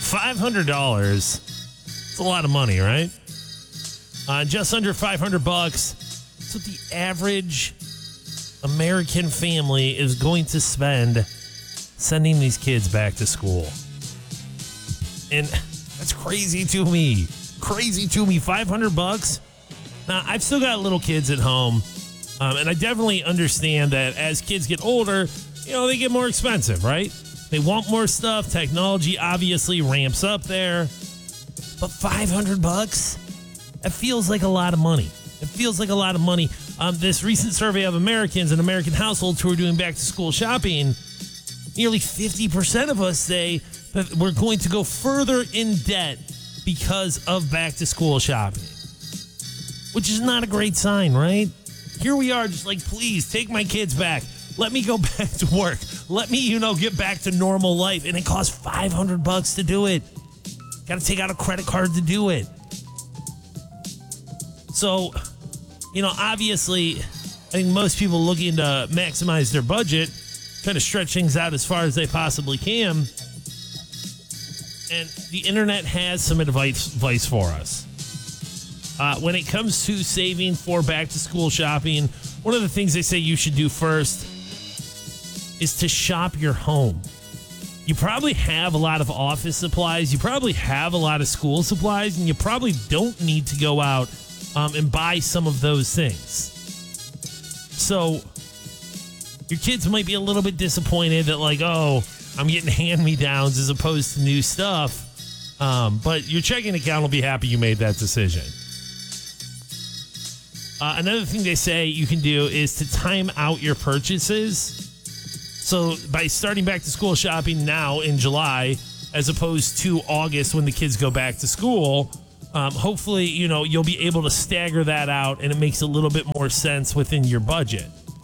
$500. It's a lot of money, right? Just under $500. That's what the average American family is going to spend sending these kids back to school. And that's crazy to me. $500. Now, I've still got little kids at home. And I definitely understand that as kids get older, they get more expensive, right? They want more stuff. Technology obviously ramps up there. But $500? That feels like a lot of money. This recent survey of Americans and American households who are doing back-to-school shopping, nearly 50% of us say that we're going to go further in debt because of back-to-school shopping, which is not a great sign, right? Here we are just like, please, take my kids back. Let me go back to work. Let me, get back to normal life. And it costs $500 to do it. Got to take out a credit card to do it. So, obviously, I think most people looking to maximize their budget try to stretch things out as far as they possibly can. And the internet has some advice for us. When it comes to saving for back-to-school shopping, one of the things they say you should do first is to shop your home. You probably have a lot of office supplies. You probably have a lot of school supplies, and you probably don't need to go out and buy some of those things. So your kids might be a little bit disappointed that, like, oh, I'm getting hand-me-downs as opposed to new stuff. But your checking account will be happy you made that decision. Another thing they say you can do is to time out your purchases. So by starting back to school shopping now in July, as opposed to August when the kids go back to school, hopefully, you'll be able to stagger that out and it makes a little bit more sense within your budget.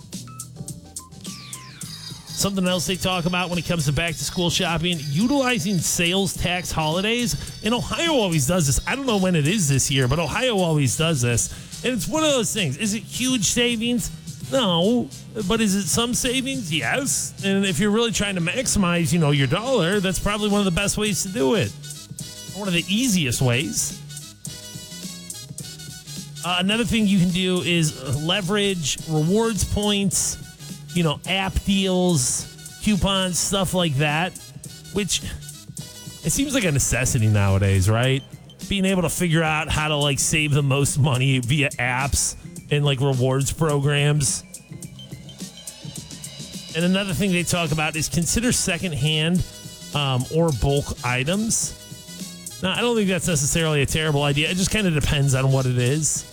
Something else they talk about when it comes to back to school shopping, utilizing sales tax holidays. And Ohio always does this. I don't know when it is this year, but Ohio always does this. And it's one of those things. Is it huge savings? No. But is it some savings? Yes. And if you're really trying to maximize, your dollar, that's probably one of the best ways to do it. One of the easiest ways. Another thing you can do is leverage rewards points, app deals, coupons, stuff like that, which it seems like a necessity nowadays, right? Being able to figure out how to save the most money via apps and rewards programs. And another thing they talk about is consider secondhand or bulk items. Now, I don't think that's necessarily a terrible idea. It just kind of depends on what it is.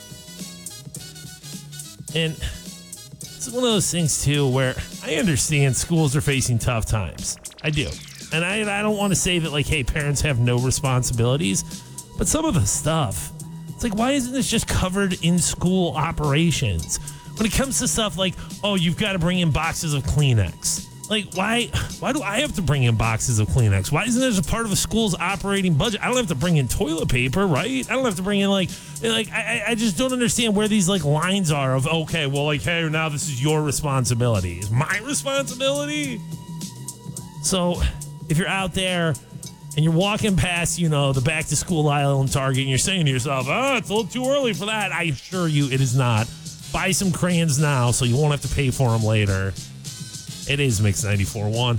And it's one of those things, too, where I understand schools are facing tough times. I do. And I don't want to say that, hey, parents have no responsibilities. But some of the stuff, it's why isn't this just covered in school operations? When it comes to stuff you've got to bring in boxes of Kleenex. Why do I have to bring in boxes of Kleenex? Why isn't this a part of a school's operating budget? I don't have to bring in toilet paper, right? I don't have to bring in I just don't understand where these lines are of, okay, well, hey, now this is your responsibility. Is my responsibility? So if you're out there and you're walking past, the back to school aisle in Target and you're saying to yourself, oh, it's a little too early for that. I assure you it is not. Buy some crayons now so you won't have to pay for them later. It is Mix 94.1.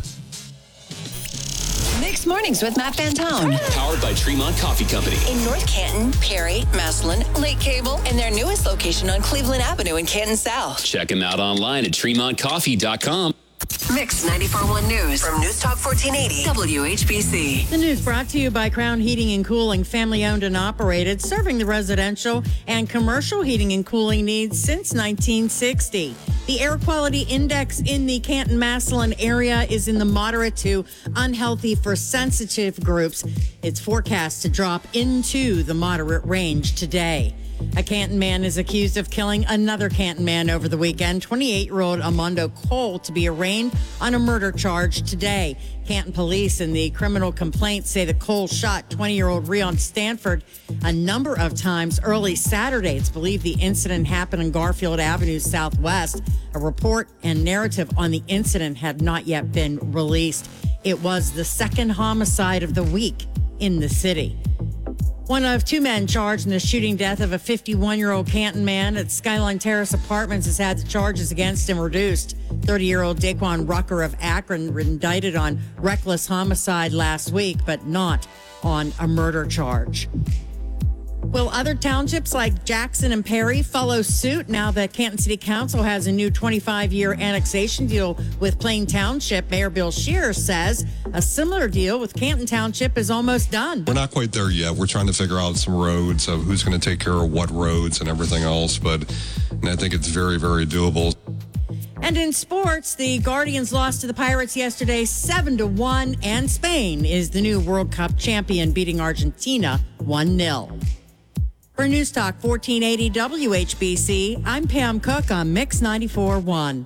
Mixed Mornings with Matt Fantone. Powered by Tremont Coffee Company. In North Canton, Perry, Massillon, Lake Cable, and their newest location on Cleveland Avenue in Canton South. Check them out online at TremontCoffee.com. Mix 94.1 News from News Talk 1480 WHBC. The news brought to you by Crown Heating and Cooling, family owned and operated, serving the residential and commercial heating and cooling needs since 1960. The air quality index in the Canton-Massillon area is in the moderate to unhealthy for sensitive groups. It's forecast to drop into the moderate range today. A Canton man is accused of killing another Canton man over the weekend. 28-year-old Armando Cole to be arraigned on a murder charge today. Canton police in the criminal complaint say that Cole shot 20-year-old Rion Stanford a number of times early Saturday. It's believed the incident happened on Garfield Avenue Southwest. A report and narrative on the incident had not yet been released. It was the second homicide of the week in the city. One of two men charged in the shooting death of a 51-year-old Canton man at Skyline Terrace Apartments has had the charges against him reduced. 30-year-old Daquan Rucker of Akron was indicted on reckless homicide last week, but not on a murder charge. Will other townships like Jackson and Perry follow suit now that Canton City Council has a new 25-year annexation deal with Plain Township? Mayor Bill Scheer says a similar deal with Canton Township is almost done. We're not quite there yet. We're trying to figure out some roads, of who's going to take care of what roads and everything else, and I think it's very, very doable. And in sports, the Guardians lost to the Pirates yesterday 7-1, and Spain is the new World Cup champion, beating Argentina 1-0. For News Talk 1480 WHBC, I'm Pam Cook on Mix 94.1.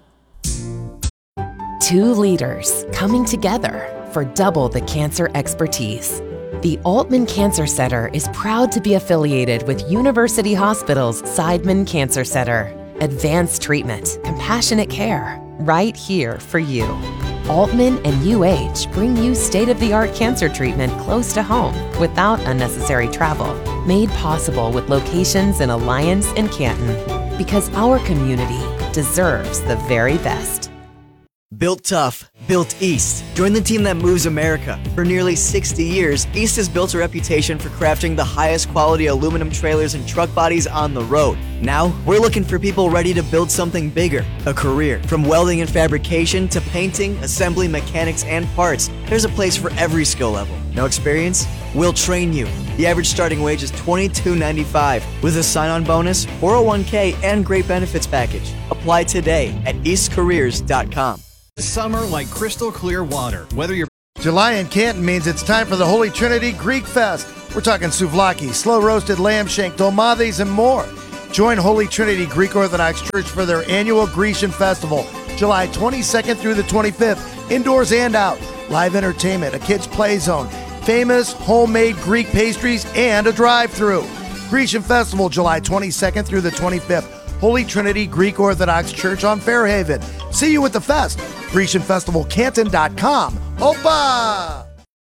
Two leaders coming together for double the cancer expertise. The Altman Cancer Center is proud to be affiliated with University Hospital's Seidman Cancer Center. Advanced treatment, compassionate care, right here for you. Altman and UH bring you state-of-the-art cancer treatment close to home without unnecessary travel. Made possible with locations in Alliance and Canton. Because our community deserves the very best. Built tough, built East. Join the team that moves America. For nearly 60 years, East has built a reputation for crafting the highest quality aluminum trailers and truck bodies on the road. Now, we're looking for people ready to build something bigger, a career. From welding and fabrication to painting, assembly, mechanics, and parts, there's a place for every skill level. No experience? We'll train you. The average starting wage is $22.95 with a sign-on bonus, 401k, and great benefits package. Apply today at eastcareers.com. Summer like crystal clear water. Whether you're July in Canton means it's time for the Holy Trinity Greek Fest. We're talking souvlaki, slow-roasted lamb shank, dolmades, and more. Join Holy Trinity Greek Orthodox Church for their annual Grecian Festival, July 22nd through the 25th, indoors and out. Live entertainment, a kids' play zone, famous homemade Greek pastries, and a drive-thru. Grecian Festival, July 22nd through the 25th. Holy Trinity Greek Orthodox Church on Fairhaven. See you at the fest. GrecianFestivalCanton.com. Opa!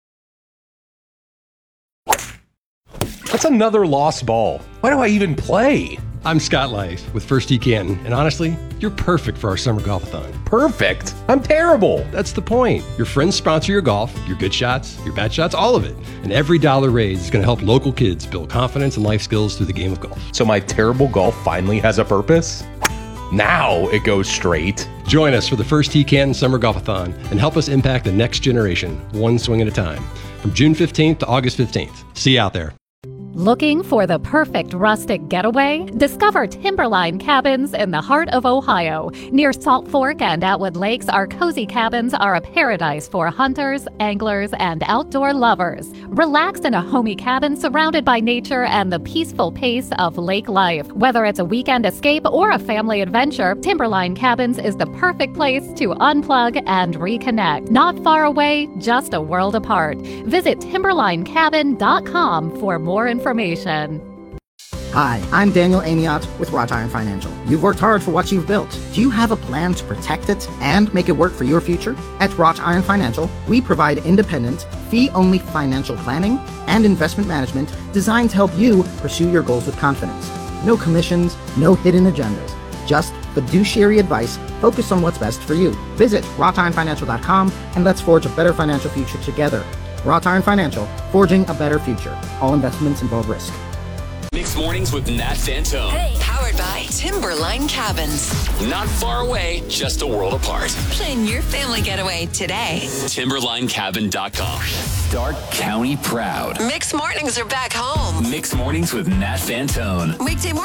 That's another lost ball. Why do I even play? I'm Scott Life with First Tee Canton, and honestly, you're perfect for our summer golf-a-thon. Perfect? I'm terrible. That's the point. Your friends sponsor your golf, your good shots, your bad shots, all of it. And every dollar raised is going to help local kids build confidence and life skills through the game of golf. So my terrible golf finally has a purpose? Now it goes straight. Join us for the First Tee Canton Summer Golf-a-thon and help us impact the next generation, one swing at a time. From June 15th to August 15th. See you out there. Looking for the perfect rustic getaway? Discover Timberline Cabins in the heart of Ohio. Near Salt Fork and Atwood Lakes, our cozy cabins are a paradise for hunters, anglers, and outdoor lovers. Relax in a homey cabin surrounded by nature and the peaceful pace of lake life. Whether it's a weekend escape or a family adventure, Timberline Cabins is the perfect place to unplug and reconnect. Not far away, just a world apart. Visit timberlinecabin.com for more information. Hi, I'm Daniel Amiot with Wrought Iron Financial. You've worked hard for what you've built. Do you have a plan to protect it and make it work for your future? At Wrought Iron Financial, we provide independent, fee-only financial planning and investment management designed to help you pursue your goals with confidence. No commissions, no hidden agendas. Just fiduciary advice focused on what's best for you. Visit wroughtironfinancial.com and let's forge a better financial future together. Wrought Iron Financial, forging a better future. All investments involve risk. Mixed Mornings with Nat Fantone. Hey, powered by Timberline Cabins. Not far away, just a world apart. Plan your family getaway today. TimberlineCabin.com. Stark County proud. Mixed Mornings are back home. Mixed Mornings with Nat Fantone. Weekday morning.